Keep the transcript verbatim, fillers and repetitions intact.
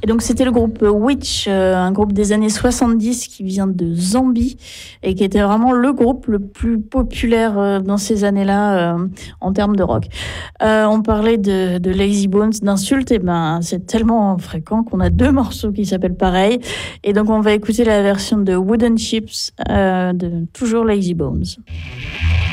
Et donc c'était le groupe Witch, euh, un groupe des années soixante-dix qui vient de Zambie et qui était vraiment le groupe le plus populaire euh, dans ces années-là euh, en termes de rock. Euh, on parlait de, de Lazy Bones, d'insultes, et ben c'est tellement fréquent qu'on a deux morceaux qui s'appellent pareil. Et donc on va écouter la version de Wooden Chips euh, de toujours Lazy Bones.